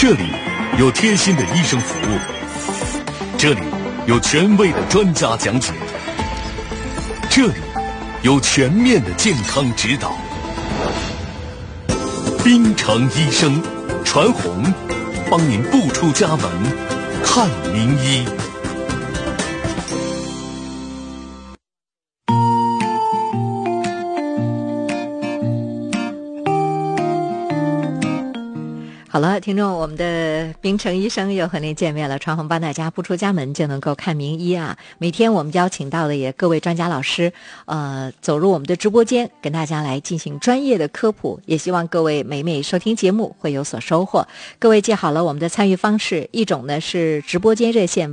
这里有贴心的医生服务，这里有权威的专家讲解，这里有全面的健康指导。滨城医生传红，帮您不出家门看名医。 好了，听众，我们的滨城医生又和您见面了。传红帮大家不出家门就能够看名医啊！每天我们邀请到的也各位专家老师，走入我们的直播间，跟大家来进行专业的科普。也希望各位每每收听节目会有所收获。各位记好了我们的参与方式，一种呢是直播间热线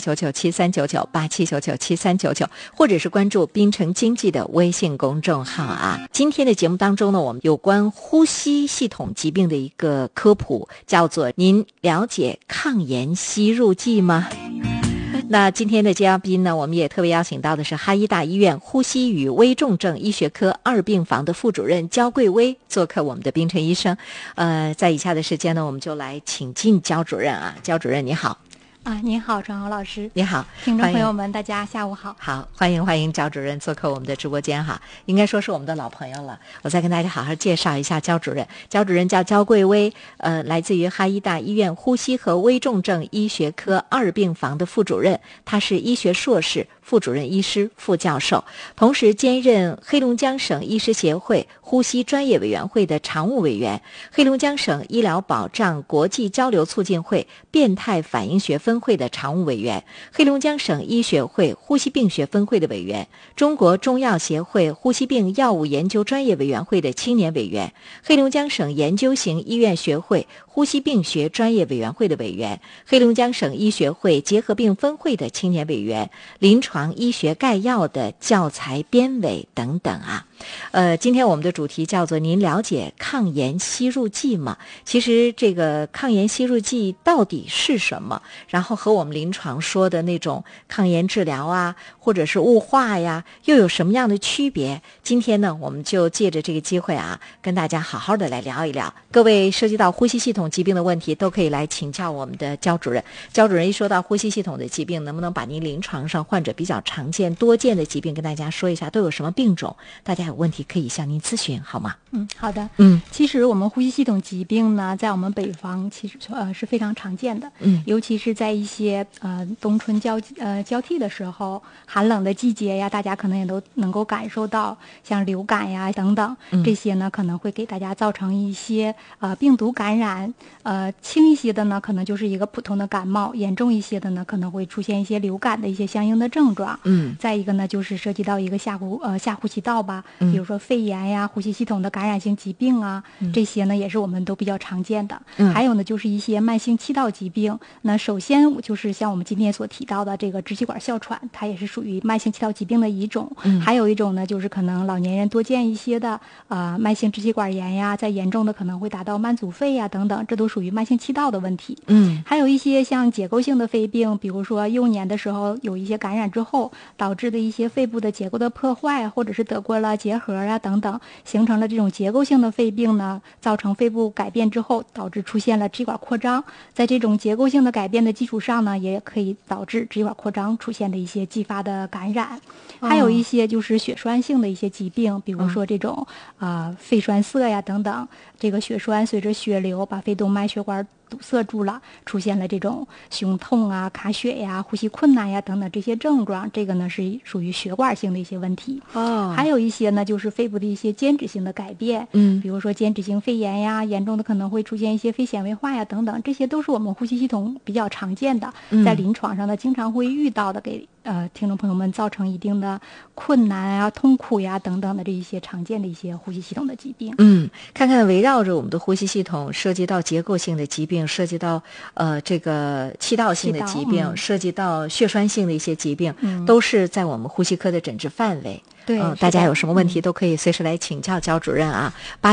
8799739987997399，或者是关注滨城经济的微信公众号啊。今天的节目当中呢，我们有关呼吸系统疾病的一个科普。叫做您了解抗炎吸入剂吗？那今天的嘉宾呢，我们也特别邀请到的是哈医大医院呼吸与危重症医学科2病房的副主任焦桂薇做客我们的滨城医生。在以下的时间呢，我们就来请进焦主任啊。焦主任你好。 您好，传红老师。 你好， 听众朋友们，大家下午好。 好，欢迎焦主任做客我们的直播间哈，应该说是我们的老朋友了。我再跟大家好好介绍一下焦主任。焦主任叫焦桂薇，来自于哈医大医院呼吸和危重症医学科2病房的副主任，他是医学硕士、副主任医师、副教授，同时兼任黑龙江省医师协会呼吸专业委员会的常务委员，黑龙江省医疗保障国际交流促进会变态反应学分会的常务委员，黑龙江省医学会呼吸病学分会的委员，中国中药协会呼吸病药物研究专业委员会的青年委员，黑龙江省研究型医院学会呼吸病学专业委员会的委员，黑龙江省医学会结核病分会的青年委员，临床医学概要的教材编委等等啊。今天我们的主题叫做您了解抗炎吸入剂吗？其实这个抗炎吸入剂到底是什么？然后和我们临床说的那种抗炎治疗啊，或者是雾化呀，又有什么样的区别？今天呢，我们就借着这个机会啊，跟大家好好的来聊一聊。各位涉及到呼吸系统疾病的问题，都可以来请教我们的焦主任。焦主任一说到呼吸系统的疾病，能不能把您临床上患者比较常见、多见的疾病跟大家说一下，都有什么病种？大家有问题可以向您咨询，好吗？ 好的。其实我们呼吸系统疾病呢，在我们北方其实是非常常见的。尤其是在一些冬春交替的时候，寒冷的季节呀，大家可能也都能够感受到，像流感呀等等，这些呢可能会给大家造成一些病毒感染。轻一些的呢，可能就是一个普通的感冒；严重一些的呢，可能会出现一些流感的一些相应的症状。再一个呢，就是涉及到一个下呼吸道吧，比如说肺炎呀、呼吸系统的感染性疾病啊，这些呢也是我们都比较常见的。还有呢，就是一些慢性气道疾病。那首先就是像我们今天所提到的这个支气管哮喘，它也是属于慢性气道疾病的一种。还有一种呢，就是可能老年人多见一些的慢性支气管炎呀，再严重的可能会达到慢阻肺呀等等，这都属于慢性气道的问题。还有一些像结构性的肺病，比如说幼年的时候有一些感染之后导致的一些肺部的结构的破坏，或者是得过了结核啊等等，形成了这种结构性的肺病呢，造成肺部改变之后，导致出现了支气管扩张。在这种结构性的改变的基础上呢，也可以导致支气管扩张出现的一些继发的感染。还有一些就是血栓性的一些疾病，比如说这种肺栓塞呀等等，这个血栓随着血流把肺动脉血管堵塞住了，出现了这种胸痛啊、卡血呀、呼吸困难呀等等这些症状，这个呢是属于血管性的一些问题。还有一些呢就是肺部的一些间质性的改变，比如说间质性肺炎呀，严重的可能会出现一些肺纤维化呀等等，这些都是我们呼吸系统比较常见的，在临床上呢经常会遇到的，给听众朋友们造成一定的困难啊、痛苦呀等等的这一些常见的一些呼吸系统的疾病。 看看围绕着我们的呼吸系统，涉及到结构性的疾病，涉及到这个气道性的疾病，涉及到血栓性的一些疾病，都是在我们呼吸科的诊治范围。 对， 大家有什么问题都可以随时来请教焦主任啊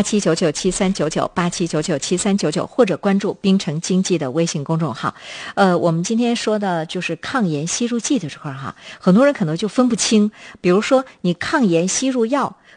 ，87997399，87997399，或者关注滨城经济的微信公众号。我们今天说的就是抗炎吸入剂的这块哈，很多人可能就分不清，比如说你抗炎吸入药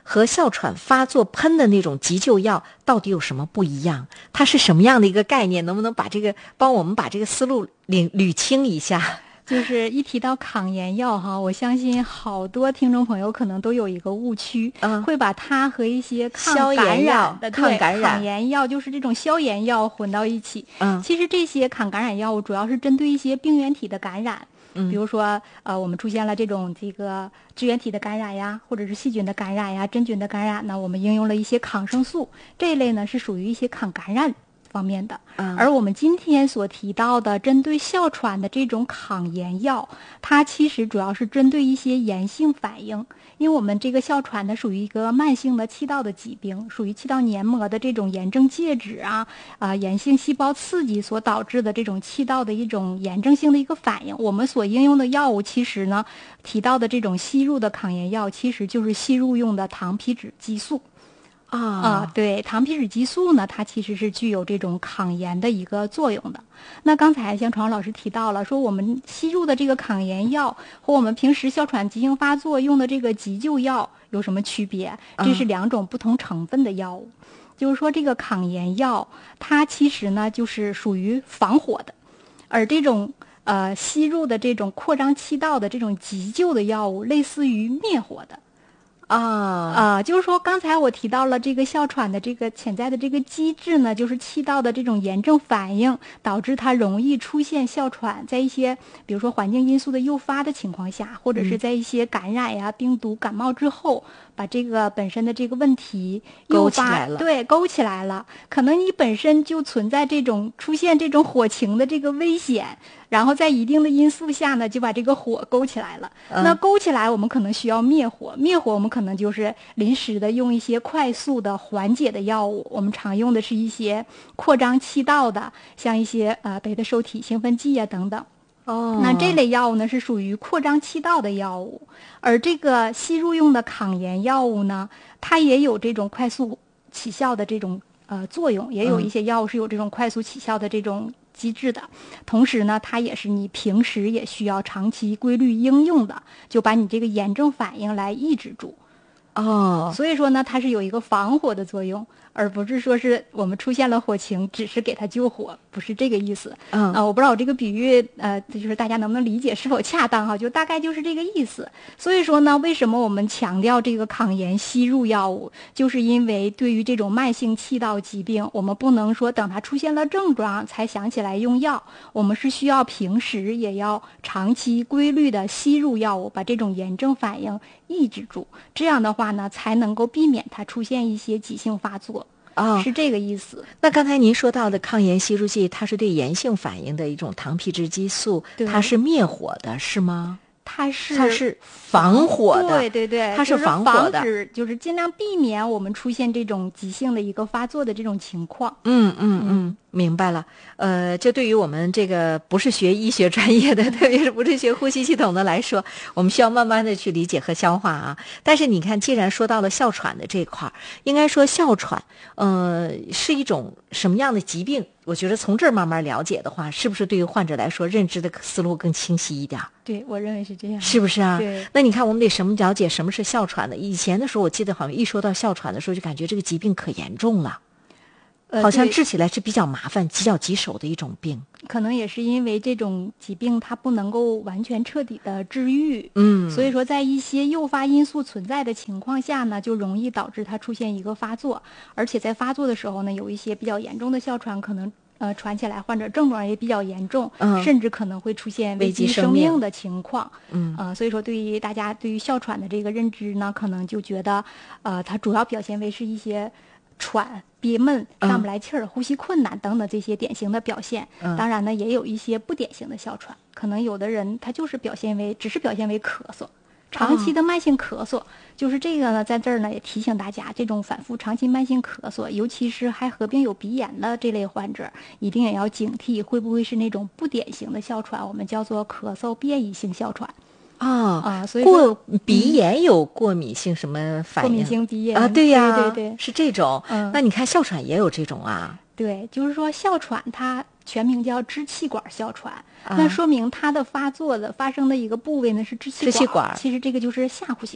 和哮喘发作喷的那种急救药到底有什么不一样？它是什么样的一个概念？能不能帮我们把这个思路捋清一下？ 就是一提到抗炎药哈，我相信好多听众朋友可能都有一个误区，会把它和一些抗感染的抗炎药，就是这种消炎药混到一起。其实这些抗感染药物主要是针对一些病原体的感染。比如说我们出现了这个支原体的感染呀，或者是细菌的感染呀、真菌的感染呢，我们应用了一些抗生素，这一类呢是属于一些抗感染方面的。而我们今天所提到的针对哮喘的这种抗炎药，它其实主要是针对一些炎性反应。因为我们这个哮喘呢属于一个慢性的气道的疾病，属于气道黏膜的这种炎症介质炎性细胞刺激所导致的这种气道的一种炎症性的一个反应。我们所应用的药物其实呢提到的这种吸入的抗炎药，其实就是吸入用的糖皮质激素。对，糖皮质激素呢，它其实是具有这种抗炎的一个作用的。那刚才像传老师提到了，说我们吸入的这个抗炎药和我们平时哮喘急性发作用的这个急救药有什么区别？这是2种不同成分的药物。就是说这个抗炎药，它其实呢就是属于防火的，而这种吸入的这种扩张气道的这种急救的药物，类似于灭火的。就是说刚才我提到了这个哮喘的这个潜在的这个机制呢，就是气道的这种炎症反应导致它容易出现哮喘，在一些比如说环境因素的诱发的情况下，或者是在一些感染呀、病毒感冒之后，把这个本身的这个问题勾起来了。 对，勾起来了。可能你本身就存在这种出现这种火情的这个危险，然后在一定的因素下呢，就把这个火勾起来了。那勾起来，我们可能需要灭火，灭火我们可能就是临时的用一些快速的缓解的药物。我们常用的是一些扩张气道的，像一些贝塔受体兴奋剂呀等等。那这类药物呢是属于扩张气道的药物，而这个吸入用的抗炎药物呢，它也有这种快速起效的这种作用，也有一些药物是有这种快速起效的这种机制的。同时呢，它也是你平时也需要长期规律应用的，就把你这个炎症反应来抑制住。所以说呢，它是有一个防火的作用，而不是说是我们出现了火情，只是给它救火，不是这个意思。我不知道我这个比喻就是大家能不能理解，是否恰当哈？就大概就是这个意思。所以说呢，为什么我们强调这个抗炎吸入药物，就是因为对于这种慢性气道疾病，我们不能说等它出现了症状才想起来用药，我们是需要平时也要长期规律的吸入药物，把这种炎症反应抑制住，这样的话呢，才能够避免它出现一些急性发作。是这个意思。 那刚才您说到的抗炎吸入剂，它是对炎性反应的一种糖皮质激素，它是灭火的，是吗？ 它是防火的， 对， 它是防火的， 就是尽量避免我们出现这种急性的一个发作的这种情况。 明白了。这对于我们这个不是学医学专业的，特别是不是学呼吸系统的来说，我们需要慢慢的去理解和消化啊。但是你看，既然说到了哮喘的这一块，应该说哮喘是一种什么样的疾病？我觉得从这儿慢慢了解的话，是不是对于患者来说认知的思路更清晰一点？ 对，我认为是这样。 是不是啊？ 对。 那你看，我们得了解什么是哮喘的。以前的时候，我记得好像一说到哮喘的时候，就感觉这个疾病可严重了。好像治起来是比较麻烦、比较棘手的一种病。 可能也是因为这种疾病它不能够完全彻底的治愈，所以说在一些诱发因素存在的情况下呢，就容易导致它出现一个发作，而且在发作的时候呢，有一些比较严重的哮喘可能传起来患者症状也比较严重，甚至可能会出现危及生命的情况。所以说对于大家对于哮喘的这个认知呢，可能就觉得它主要表现为是一些喘、憋闷、上不来气儿、呼吸困难等等这些典型的表现。当然呢，也有一些不典型的哮喘，可能有的人他就是只是表现为咳嗽，长期的慢性咳嗽。就是这个呢，在这儿呢也提醒大家，这种反复长期慢性咳嗽，尤其是还合并有鼻炎的这类患者，一定也要警惕会不会是那种不典型的哮喘，我们叫做咳嗽变异性哮喘。所以说鼻炎有过敏性什么反应？ 过敏性鼻炎啊，对呀， 对， 是这种。那你看哮喘也有这种啊？ 对，就是说哮喘它全名叫支气管哮喘，那说明它的发生的一个部位呢是支气管。其实这个就是下呼吸道了。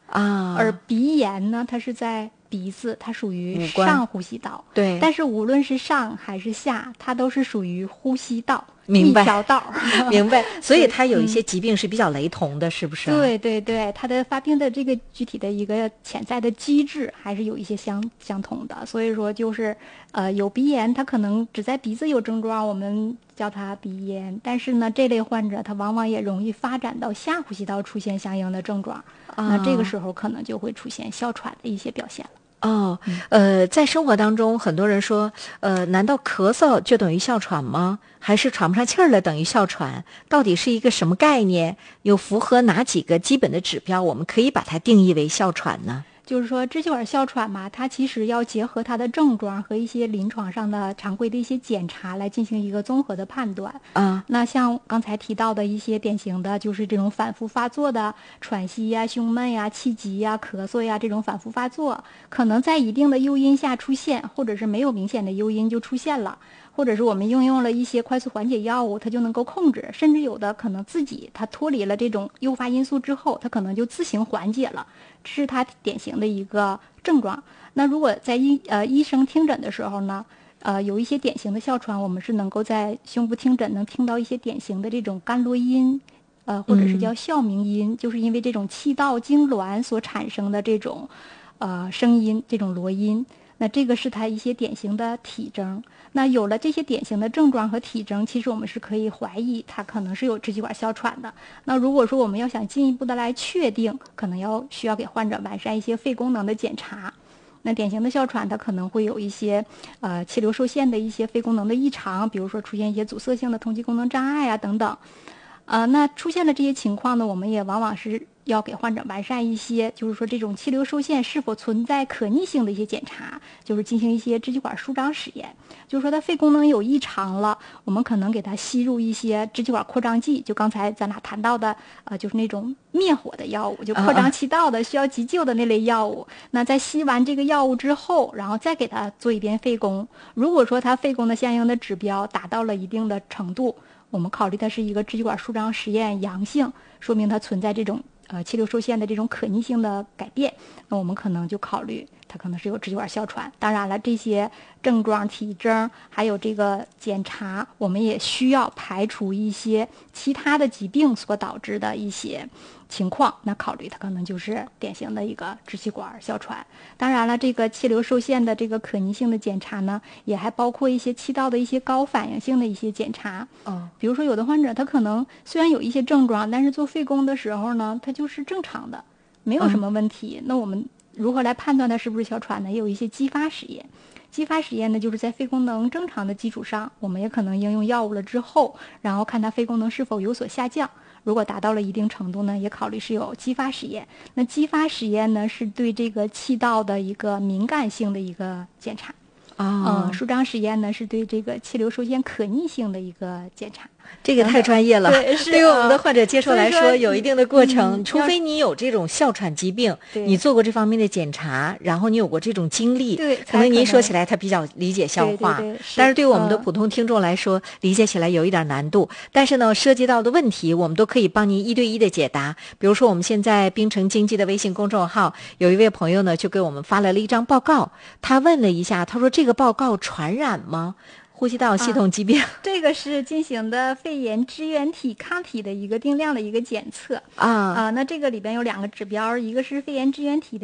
而鼻炎呢，它是在鼻子，它属于上呼吸道。 对， 但是无论是上还是下，它都是属于呼吸道。 明白， 一条道明白。所以它有一些疾病是比较雷同的，是不是？ 对对对，它的发病的这个具体的一个潜在的机制还是有一些相同的。所以说就是有鼻炎，它可能只在鼻子有症状，我们叫它鼻炎。但是呢，这类患者他往往也容易发展到下呼吸道出现相应的症状，那这个时候可能就会出现哮喘的一些表现了。 在生活当中，很多人说，难道咳嗽就等于哮喘吗？还是喘不上气儿了等于哮喘？到底是一个什么概念？有符合哪几个基本的指标，我们可以把它定义为哮喘呢？ 就是说支气管哮喘嘛，它其实要结合它的症状和一些临床上的常规的一些检查来进行一个综合的判断。那像刚才提到的一些典型的就是这种反复发作的喘息呀、胸闷呀、气急呀、咳嗽呀，这种反复发作可能在一定的诱因下出现，或者是没有明显的诱因就出现了，或者是我们应用了一些快速缓解药物，它就能够控制，甚至有的可能自己它脱离了这种诱发因素之后，它可能就自行缓解了，这是它典型的一个症状。那如果在医生听诊的时候呢，有一些典型的哮喘，我们是能够在胸部听诊能听到一些典型的这种干啰音，或者是叫哮鸣音，就是因为这种气道痉挛所产生的这种声音，这种啰音。那这个是它一些典型的体征。那有了这些典型的症状和体征，其实我们是可以怀疑它可能是有支气管哮喘的。那如果说我们要想进一步的来确定，可能需要给患者完善一些肺功能的检查。那典型的哮喘它可能会有一些气流受限的一些肺功能的异常，比如说出现一些阻塞性的通气功能障碍啊等等。那出现了这些情况呢，我们也往往是要给患者完善一些，就是说这种气流受限是否存在可逆性的一些检查，就是进行一些支气管舒张实验。就是说它肺功能有异常了，我们可能给它吸入一些支气管扩张剂，就刚才咱俩谈到的就是那种灭火的药物，就扩张气道的需要急救的那类药物。那在吸完这个药物之后，然后再给它做一遍肺功，如果说它肺功的相应的指标达到了一定的程度，我们考虑它是一个支气管舒张实验阳性，说明它存在这种气流受限的这种可逆性的改变，那我们可能就考虑它可能是有支气管哮喘。当然了，这些症状、体征还有这个检查，我们也需要排除一些其他的疾病所导致的一些情况，那考虑它可能就是典型的一个支气管哮喘。当然了，这个气流受限的这个可逆性的检查呢，也还包括一些气道的一些高反应性的一些检查。比如说有的患者他可能虽然有一些症状，但是做肺功的时候呢，他就是正常的，没有什么问题。那我们如何来判断它是不是哮喘呢？也有一些激发实验。激发实验呢，就是在肺功能正常的基础上，我们也可能应用药物了之后，然后看它肺功能是否有所下降。如果达到了一定程度呢，也考虑是有激发实验。那激发实验呢，是对这个气道的一个敏感性的一个检查。舒张实验呢，是对这个气流受限可逆性的一个检查。 这个太专业了，对于我们的患者接受来说有一定的过程，除非你有这种哮喘疾病，你做过这方面的检查，然后你有过这种经历，可能您说起来他比较理解消化，但是对我们的普通听众来说，理解起来有一点难度。但是呢，涉及到的问题我们都可以帮您一对一的解答。比如说我们现在冰城经济的微信公众号有一位朋友呢，就给我们发来了一张报告，他问了一下，他说这个报告传染吗？呼吸道系统疾病， 这个是进行的肺炎支原体抗体的一个定量的一个检测那这个里边有2个指标，一个是肺炎支原体的